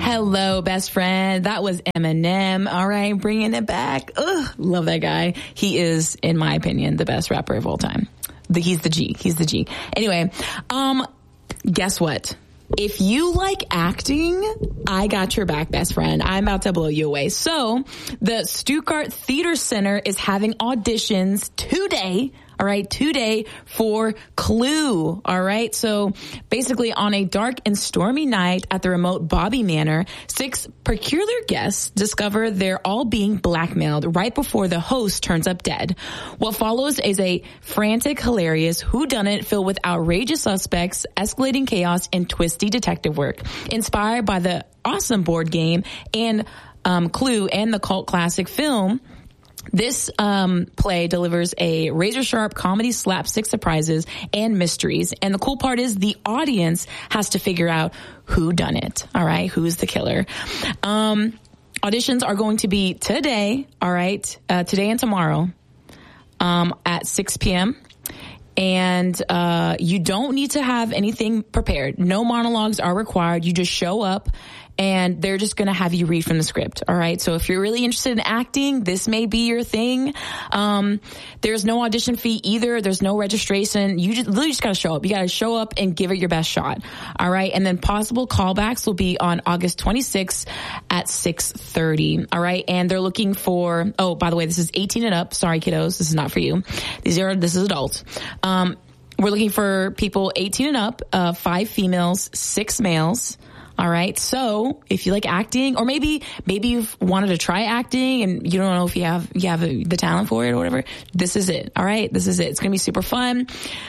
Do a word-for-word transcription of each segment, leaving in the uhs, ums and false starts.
Hello, best friend. That was Eminem. All right, bringing it back. Ugh, love that guy. He is, in my opinion, the best rapper of all time. The, he's the G. He's the G. Anyway, um, guess what? If you like acting, I got your back, best friend. I'm about to blow you away. So, the Stuttgart Theater Center is having auditions today. All right, today for Clue. All right, so basically on a dark and stormy night at the remote Bobby Manor, six peculiar guests discover they're all being blackmailed right before the host turns up dead. What follows is a frantic, hilarious whodunit filled with outrageous suspects, escalating chaos, and twisty detective work. Inspired by the awesome board game and um, Clue and the cult classic film, this um play delivers a razor-sharp comedy, slapstick surprises, and mysteries. And the cool part is the audience has to figure out who done it. All right, who's the killer? Um, auditions are going to be today. All right, uh, today and tomorrow, um, at six p.m. And uh you don't need to have anything prepared. No monologues are required. You just show up. And they're just going to have you read from the script. All right. So if you're really interested in acting, this may be your thing. Um, there's no audition fee either. There's no registration. You just literally just got to show up. You got to show up and give it your best shot. All right. And then possible callbacks will be on August twenty-sixth at six thirty. All right. And they're looking for, oh, by the way, this is eighteen and up. Sorry, kiddos. This is not for you. These are, this is adults. Um, we're looking for people eighteen and up, uh, five females, six males. All right. So if you like acting, or maybe, maybe you've wanted to try acting and you don't know if you have, you have a, the talent for it or whatever, this is it. All right. This is it. It's going to be super fun.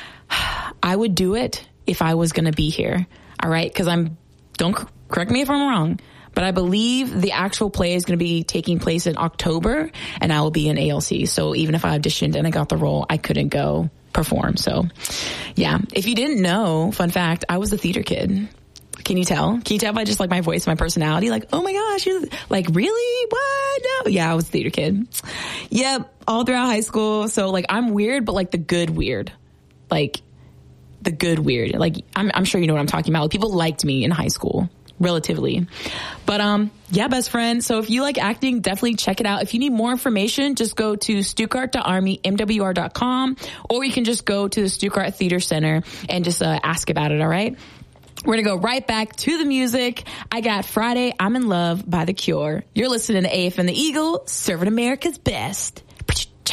I would do it if I was going to be here. All right. Cause I'm, don't correct me if I'm wrong, but I believe the actual play is going to be taking place in October and I will be in A L C. So even if I auditioned and I got the role, I couldn't go perform. So yeah, if you didn't know, fun fact, I was a theater kid. Can you tell? Can you tell by just like my voice, my personality? Like, oh my gosh, you're like, really? What? No. Yeah, I was a theater kid. Yep. All throughout high school. So like, I'm weird, but like the good weird, like the good weird. Like, I'm, I'm sure you know what I'm talking about. Like, people liked me in high school, relatively. But, um, yeah, best friend. So if you like acting, definitely check it out. If you need more information, just go to stuttgart dot army m w r dot com, or you can just go to the Stuttgart Theater Center and just uh, ask about it. All right. We're going to go right back to the music. I got Friday, I'm in Love by The Cure. You're listening to A F M The Eagle, serving America's best.